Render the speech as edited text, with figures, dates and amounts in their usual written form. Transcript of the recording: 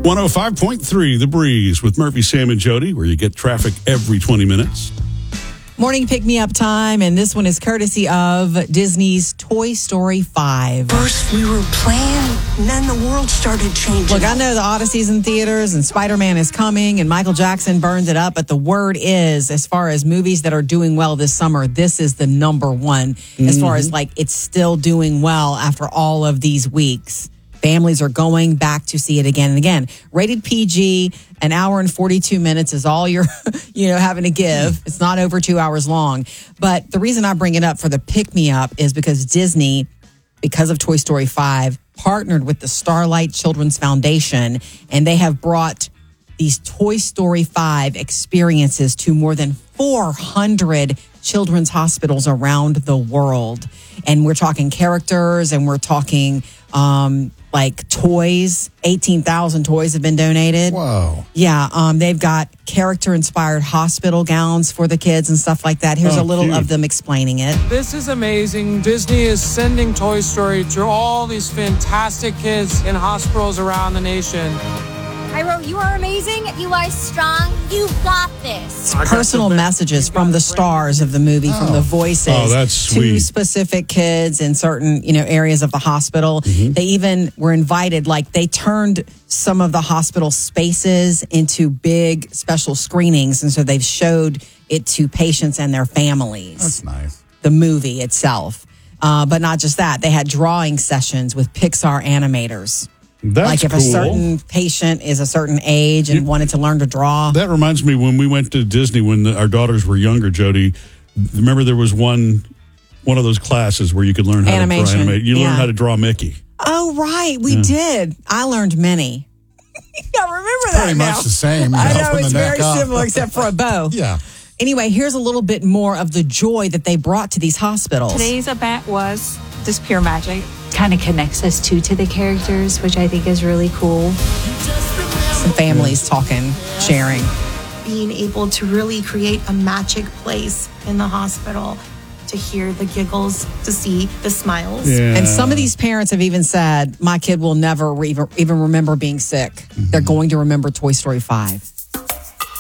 105.3 The Breeze with Murphy, Sam, and Jody, where you get traffic every 20 minutes. Morning pick-me-up time, and this one is courtesy of Disney's Toy Story 5. First, we were playing, and then the world started changing. Look, I know the Odyssey's in theaters, and Spider-Man is coming, and Michael Jackson burns it up, but the word is, as far as movies that are doing well this summer, this is the number one. As far as, it's still doing well after all of these weeks. Families are going back to see it again and again. Rated PG, an hour and 42 minutes is all you're, having to give. It's not over 2 hours long. But the reason I bring it up for the pick-me-up is because Disney, because of Toy Story 5, partnered with the Starlight Children's Foundation, and they have brought these Toy Story 5 experiences to more than 400 children's hospitals around the world. And we're talking characters, and we're talking toys. 18,000 toys have been donated. Whoa. Yeah, they've got character-inspired hospital gowns for the kids and stuff like that. Here's a little cute of them explaining it. This is amazing. Disney is sending Toy Story to all these fantastic kids in hospitals around the nation. Cairo, you are amazing. You are strong. You've got this. Personal messages from the stars of the movie, from the voices that's to sweet. specific kids in certain, areas of the hospital. They even were invited, they turned some of the hospital spaces into big special screenings. And so they've showed it to patients and their families. That's nice. The movie itself. But not just that. They had drawing sessions with Pixar animators. That's if cool. a certain patient is a certain age and wanted to learn to draw. That reminds me when we went to Disney when our daughters were younger, Jody. Remember there was one of those classes where you could learn how Animation. to draw animate. You learned Yeah. how to draw Mickey. Oh, right. We did. I learned many. I remember that Pretty now. much the same. I know, from it's the neck very up. similar except for a bow. Yeah. Anyway, here's a little bit more of the joy that they brought to these hospitals. Today's event was just pure magic. Kind of connects us to the characters, which I think is really cool. Some families talking, sharing. Being able to really create a magic place in the hospital, to hear the giggles, to see the smiles. Yeah. And some of these parents have even said, my kid will never even remember being sick. They're going to remember Toy Story 5.